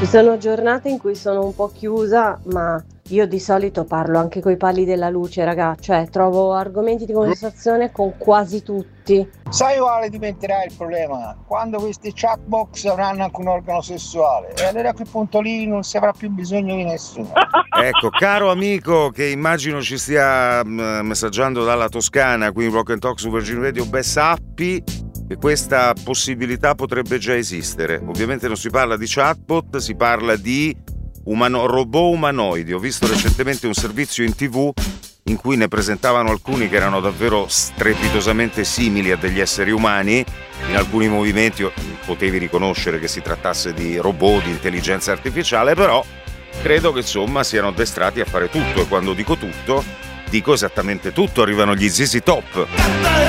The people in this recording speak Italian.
Ci sono giornate in cui sono un po' chiusa, ma io di solito parlo anche coi pali della luce, raga, cioè trovo argomenti di conversazione con quasi tutti. Sai quale diventerà il problema? Quando questi chatbox avranno anche un organo sessuale, e allora a quel punto lì non si avrà più bisogno di nessuno. Ecco, caro amico che immagino ci stia messaggiando dalla Toscana, qui in Rock and Talk su Virgin Radio, beh, sappi che questa possibilità potrebbe già esistere. Ovviamente non si parla di chatbot, si parla di robot umanoidi. Ho visto recentemente un servizio in TV in cui ne presentavano alcuni che erano davvero strepitosamente simili a degli esseri umani. In alcuni movimenti potevi riconoscere che si trattasse di robot, di intelligenza artificiale, però credo che insomma siano addestrati a fare tutto, e quando dico tutto dico esattamente tutto. Arrivano gli ZZ Top.